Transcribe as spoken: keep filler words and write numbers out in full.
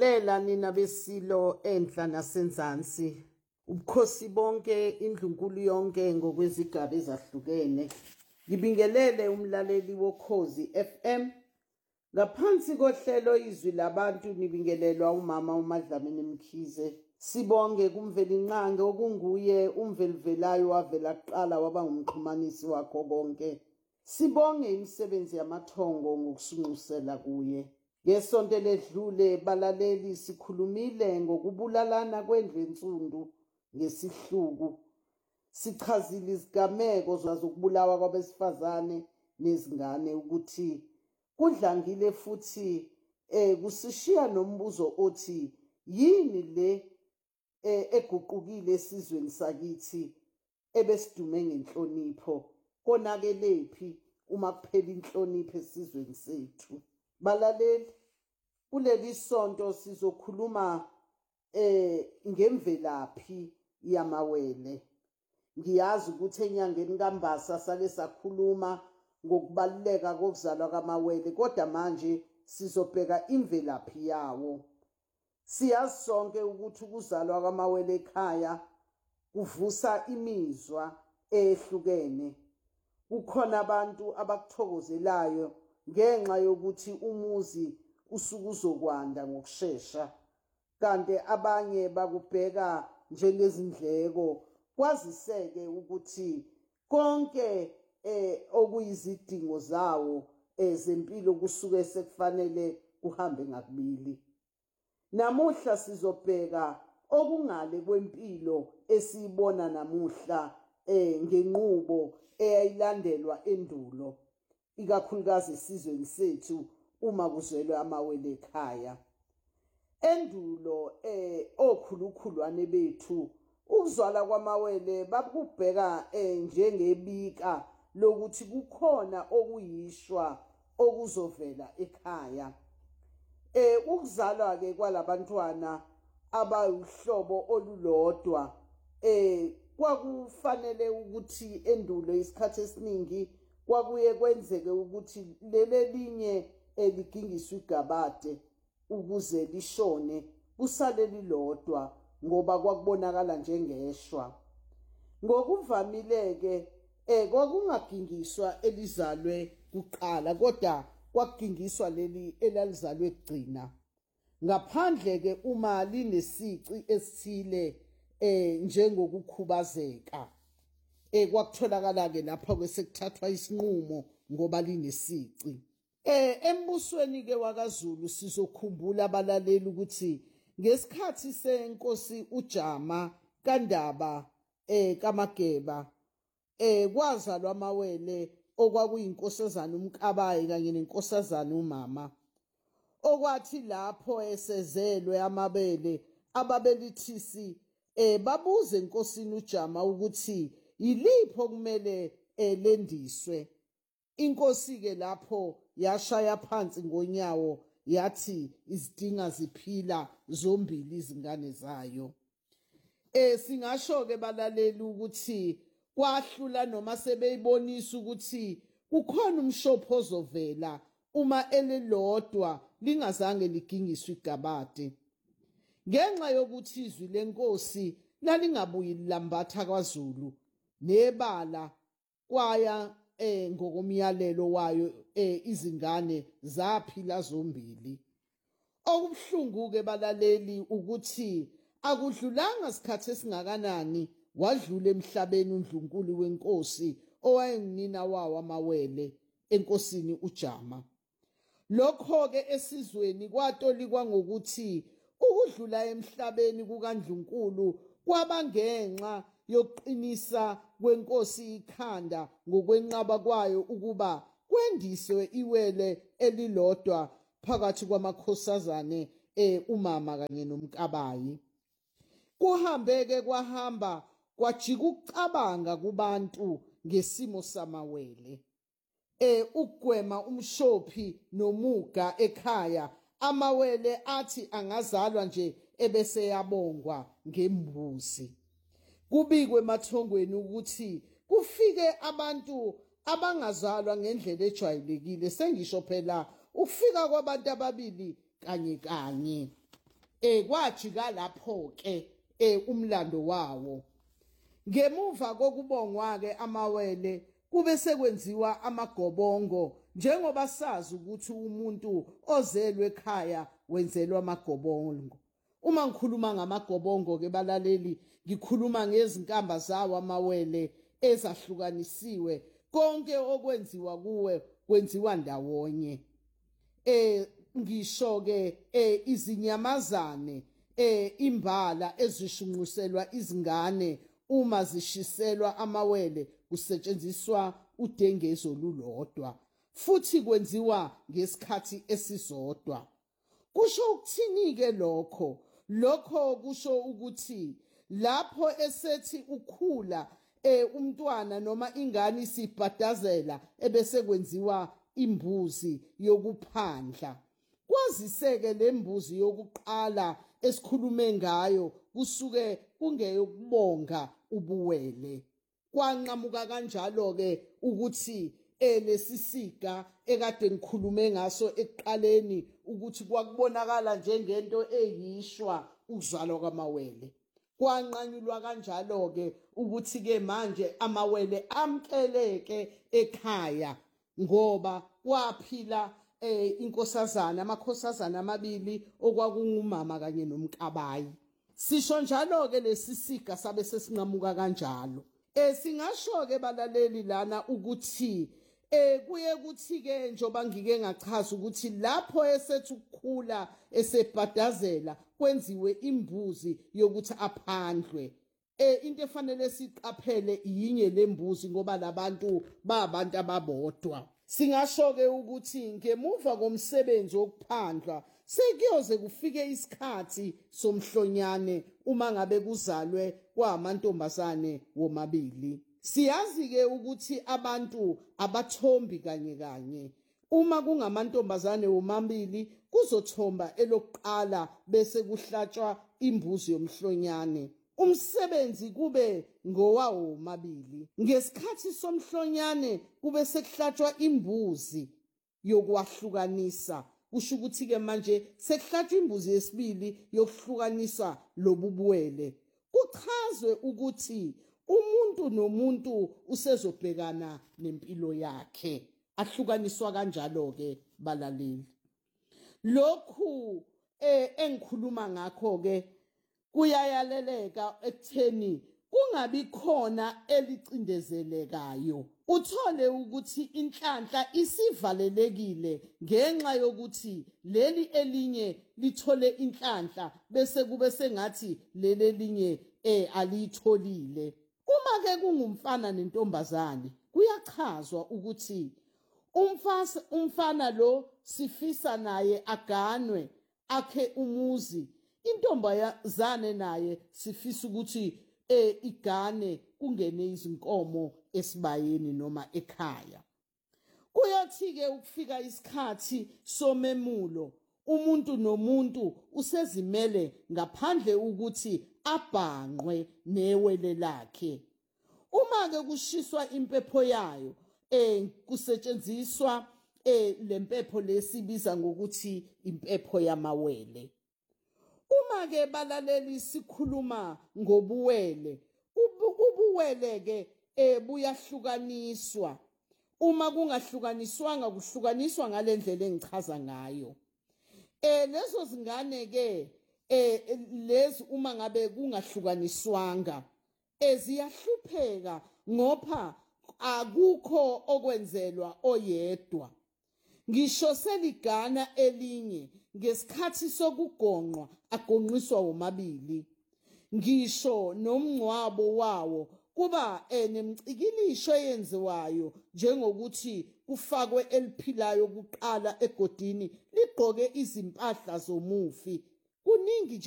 Cela nina besilo enhla nasenzansi ubukhosi bonke indlunkulu yonke ngokwezigaba ezahlukene ngibingelele umlaleli wokhozi F M ngaphansi kohlelo izwi labantu nibingelelwa umama uMadlamini Mkhize sibonge kumvelinqange okunguye umvelivelayo wavela kuqala waba ngumxhumanisi wakho konke sibonge imisebenzi yamathongo ngokusunqusela kuye ngesonto ledlule balaleli sikhulumile ngokubulalana kwendlensundu ngesihluku sichazile izigameko zokubulawa kwabesifazane nezingane ukuthi kudlangile futhi eh kusishiya nombuzo othi yini le eguqukile esizweni sakithi ebesidume ngenhlonipho konakelephi uma kuphela inhlonipho esizweni sethu. Balaleli kuleli sonto sizokhuluma eh ngemvelaphi yamawele. Ngiyazi ukuthi enyangeni kaMbasa sake sakhuluma ngokubaluleka kokuzalwa kwamawele kodwa manje sizobheka imvelaphi yawo. Siyazi sonke ukuthi ukuzalwa kwamawele ekhaya kuvusa imizwa ehlukene. Kukhona abantu abakuthokozelayo ngenxa yokuthi umuzi usuku uzokwanda ngokusheshsha kanti abanye bakubheka njengezindleko kwaziseke ukuthi konke eh okuyizidingo zawo ezempilo kusuke sekufanele kuhambe ngakubili. Namuhla sizobheka okungale kwempilo esiyibona namuhla eh ngenqubo eyayilandelwa endulo ikakhulukazi esizweni sethu uma kuzelwe amawele ekhaya. Endulo eh okhulukhulwane bethu ukuzwala kwamawele babukubheka eh njengebika lokuthi kukhona okuyishwa okuzovela ekhaya. Eh ukuzalwa ke kwalabantwana abayuhlobo olulodwa eh kwakufanele ukuthi endulo isikhathi esiningi kwakuye kwenzeke ukuthi lele linye eligingiswa igabade ukuze lishone kusale lilodwa ngoba kwakubonakala njengeshwa. Ngokuvamile ke eh kwakungagingiswa elizalwe kuqala kodwa kwakugingiswa leli elalizalwe ekugcina. Ngaphandle ke uma linesici esithile eh njengokukhubazeka eh kwakutholakala ke lapha kwesekuthathwa isinqumo ngoba linesici. Eh embusweni ke wakaZulu sizokhumbula abalaleli ukuthi ngesikhathi senkosi uJama kaNdaba eh kaMageba eh kwazalwa amawele okwakuyinkosazana uMkabayi kanye nenkosazana uMama okwathi lapho esezelwe amabele ababelithisi eh babuze enkosini uJama ukuthi yilipho kumele elendiswe. Inkosi ke lapho yashaya phansi ngonyawo yathi izidinga ziphila zombili izingane zayo. Eh singasho ke balaleli ukuthi kwahlula noma sebeyibonisa ukuthi kukhona umshopho ozovela uma elilodwa lingazange ligingiswe igabade. Ngenxa yokuthi izwi lenkosi lalingabuyi lambatha kwaZulu nebala kwaya eh ngokomyalelo wayo eh izingane zaphila zombili. Okubhlungu ke balaleli ukuthi akudlulanga isikhathi esingakanani wadlula emhlabeni uNdlunkulu wenkosi owayengunina wawo amawele enkosini uJama. Lokho ke esizweni kwatolikwa ngokuthi ukudlula emhlabeni kukaNdlunkulu kwabangenxa yokuqinisa kwenkosi ikhanda ngokwenqaba kwayo ukuba kwendiswe iwele elilodwa phakathi kwamakhosazane eh uMama kanye noMkabayi. Kuhambeke kwahamba kwajika ukucabanga kubantu ngesimo samawele. Eh ukugwema umshophi nomuga ekhaya amawele athi angazalwa nje ebese yabongwa ngembuzi. Kubikwe emathongweni ukuthi kufike abantu abangazalwa ngendlela ejwayelekile sengisho phela ufika kwabantu ababili kanye kanye. eh kwajika lapho ke eh umlando wawo. Ngemuva kokubongwa ke amawele kube sekwenziwa amagobongo njengoba sazi ukuthi umuntu ozelwe ekhaya wenzelwa amagobongo. Uma ngikhuluma ngamagobongo ke balaleli ngikhuluma ngezinkamba zawo amawele ezahlukanisiwe konke okwenziwa kuwe kwenziwa ndawonye. Eh ngisho ke eh izinyamazane eh imbala ezishunquselwa izingane uma zishiselwa amawele kusetshenziswa udengezo lulodwa futhi kwenziwa ngesikhathi esizodwa. Kusho ukuthini ke lokho? Lokho kusho ukuthi lapho esethi ukhula eh umntwana noma ingane isibhadazela ebese kwenziwa imbuzi yokuphandla. Kwaziseke lembuzi yokuqala esikhulume ngayo kusuke kungeyokubonga ubuwele. Kwanqamuka kanjalo ke ukuthi elesisiga ekade ngikhulume ngaso ekuqaleni ukuthi kwakubonakala njengento eyishwa ukuzalwa kwamawele. Kwanqanyulwa kanjalo ke ukuthi ke manje amawele amkeleke ekhaya ngoba kwaphila eh inkosazana amakhosazana amabili okwakungumama kanye nomkabayi. Sisho njalo ke lesisiga sabe sesinqamuka kanjalo. Eh singasho ke balaleli lana ukuthi eh kuye kuthi ke njoba ngike ngachaza ukuthi lapho esethu ukukhula esebhadazela kwenziwe imbuzi yokuthi aphandlwe. Eh into efanele siqaphele yinye lembuzi ngoba labantu babantu ababodwa. Singasho ke ukuthi ngemuva komsebenzi wokuphandla sekuyoze kufike isikhathi somhlonyane uma ngabe kuzalwe kwamantombazane womabili. Siyazi ke ukuthi abantu abathombi kanye kanye. Uma kungamantombazane womabili kuzothomba elokuqala bese kuhlatshwa imbuzi yomhlonyane. Umsebenzi kube ngowawo womabili. Ngesikhathi somhlonyane kube sekuhlatshwa imbuzi yokwahlukanisa. Kusho ukuthi ke manje sekuhlatshwa imbuzi yesibili yokuhlukanisa lobubuwele. Kuchazwe ukuthi umuntu nomuntu usezobhekana nempilo yakhe. Ahlukaniswa kanjalo ke balaleli. Lokhu eh engikhuluma ngakho ke kuyayaleleka ekutheni kungabi khona elicindezelekayo. Uthole ukuthi inhlanhla isivalelekile ngenxa yokuthi leli elinye lithole inhlanhla bese kube sengathi leli elinye eh alitholile. Uma ke kungumfana nentombazane kuyachazwa ukuthi umfana umfana lo sifisa naye aganwe akhe umuzi. Intombazane naye sifisa ukuthi eh igane kungene izinkomo esibayeni noma ekhaya. Kuyothi ke ukufika isikhathi somemulo umuntu nomuntu usezimele ngaphandle ukuthi abhanqwe newele lakhe. Uma ke kushiswa impepho yayo eh kusetshenziswa eh lempepho lesibiza ngokuthi impepho yamawele. Uma ke balaleli sikhuluma ngobuwele ubuwele ke ebuyahlukaniswa. Uma kungahlukaniswanga kuhlukaniswa ngalendlela engichaza ngayo. Eh lezo zingane ke eh lezi uma ngabe kungahlukaniswanga eziyahlupheka ngoba akukho okwenzelwa oyedwa. Ngisho seligana elinye ngesikhathi sokugonqwa agonqiswa womabili. Ngisho nomncwabo wawo kuba enemcikilisho eyenziwayo njengokuthi kufakwe eliphilayo kuqala egodini ligqoke izimpahla zomufi. Kuningi